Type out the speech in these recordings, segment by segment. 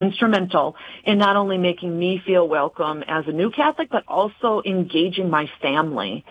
instrumental in not only making me feel welcome as a new Catholic, but also engaging my family,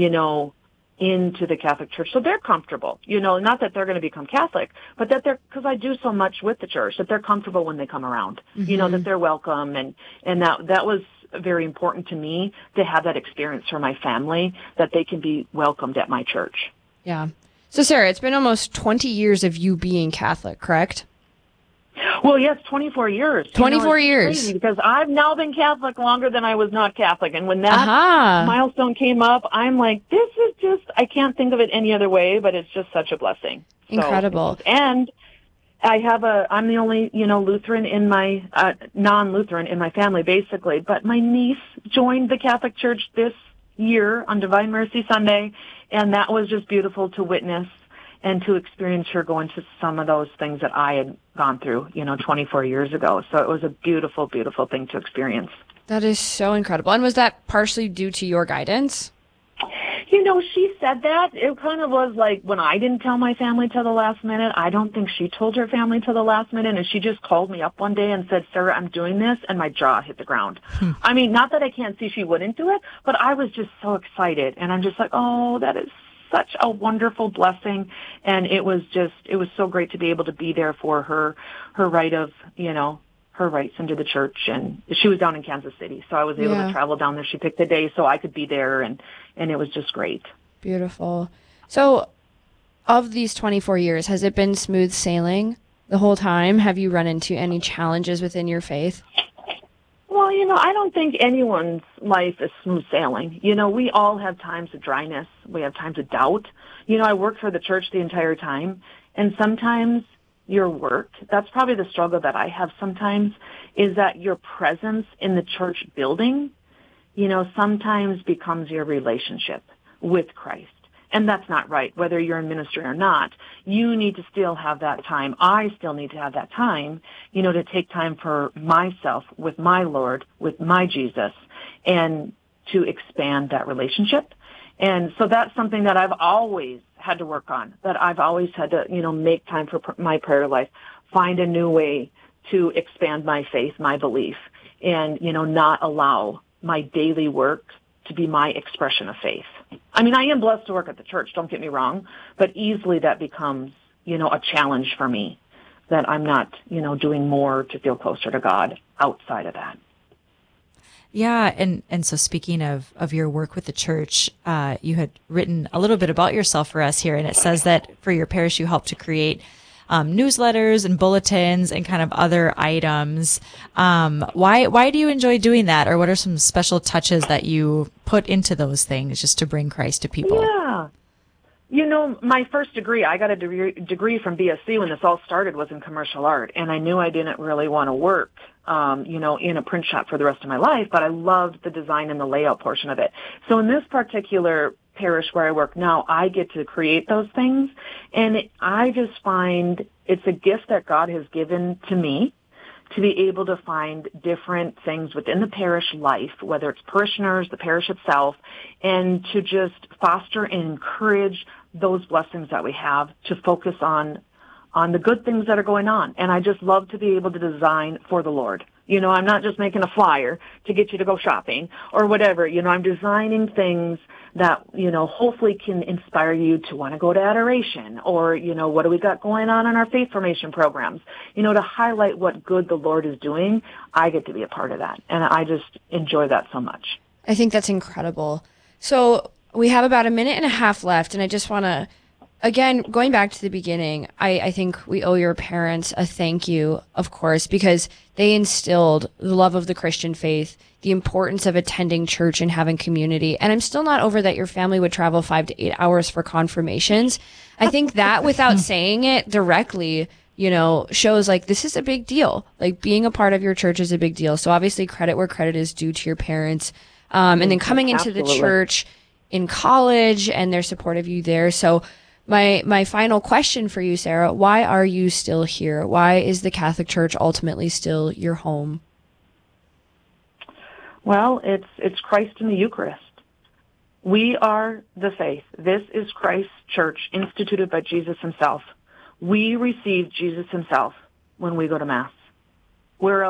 into the Catholic Church. So they're comfortable, not that they're going to become Catholic, but that because I do so much with the church, that they're comfortable when they come around, that they're welcome. And that was very important to me to have that experience for my family, that they can be welcomed at my church. Yeah. So Sarah, it's been almost 20 years of you being Catholic, correct? Well, yes, 24 years. 24 years. Crazy because I've now been Catholic longer than I was not Catholic. And when that milestone came up, I'm like, this is just, I can't think of it any other way, but it's just such a blessing. Incredible. And I'm the only, Lutheran in my, non-Lutheran in my family, basically. But my niece joined the Catholic Church this year on Divine Mercy Sunday, and that was just beautiful to witness and to experience her going to some of those things that I had gone through, 24 years ago. So it was a beautiful, beautiful thing to experience. That is so incredible. And was that partially due to your guidance? She said that. It kind of was like when I didn't tell my family till the last minute. I don't think she told her family till the last minute. And she just called me up one day and said, Sarah, I'm doing this. And my jaw hit the ground. I mean, not that I can't see she wouldn't do it, but I was just so excited. And I'm just like, oh, that is such a wonderful blessing. And it was so great to be able to be there for her right of, her rights into the church. And she was down in Kansas City, so I was able to travel down there. She picked a day so I could be there, and it was just great. Beautiful. So of these 24 years, has it been smooth sailing the whole time? Have you run into any challenges within your faith? Well, I don't think anyone's life is smooth sailing. We all have times of dryness. We have times of doubt. I worked for the church the entire time, and sometimes your work, that's probably the struggle that I have sometimes, is that your presence in the church building, sometimes becomes your relationship with Christ. And that's not right. Whether you're in ministry or not, you need to still have that time. I still need to have that time, to take time for myself, with my Lord, with my Jesus, and to expand that relationship. And so that's something that I've always had to work on, that I've always had to, make time for my prayer life, find a new way to expand my faith, my belief, and, not allow my daily work to be my expression of faith. I mean, I am blessed to work at the church, don't get me wrong, but easily that becomes, a challenge for me, that I'm not, doing more to feel closer to God outside of that. Yeah, and so speaking of your work with the church, you had written a little bit about yourself for us here, and it says that for your parish you help to create newsletters and bulletins and kind of other items. Why do you enjoy doing that, or what are some special touches that you put into those things just to bring Christ to people? Yeah. My first degree, I got a degree from BSC when this all started, was in commercial art, and I knew I didn't really want to work, in a print shop for the rest of my life, but I loved the design and the layout portion of it. So in this particular parish where I work now, I get to create those things, and I just find it's a gift that God has given to me to be able to find different things within the parish life, whether it's parishioners, the parish itself, and to just foster and encourage those blessings that we have, to focus on the good things that are going on. And I just love to be able to design for the Lord. I'm not just making a flyer to get you to go shopping or whatever. I'm designing things that, hopefully can inspire you to want to go to adoration, or, what do we got going on in our faith formation programs, to highlight what good the Lord is doing. I get to be a part of that, and I just enjoy that so much. I think that's incredible. So we have about a minute and a half left, and I just want to, again, going back to the beginning, I think we owe your parents a thank you, of course, because they instilled the love of the Christian faith, the importance of attending church and having community. And I'm still not over that your family would travel 5 to 8 hours for confirmations. I think that, without saying it directly, shows like this is a big deal. Like, being a part of your church is a big deal. So obviously credit where credit is due to your parents. And then coming into the church in college, and their support of you there. So my final question for you, Sarah, why are you still here? Why is the Catholic Church ultimately still your home? Well, it's Christ in the Eucharist. We are the faith. This is Christ's church, instituted by Jesus himself. We receive Jesus himself when we go to Mass. we're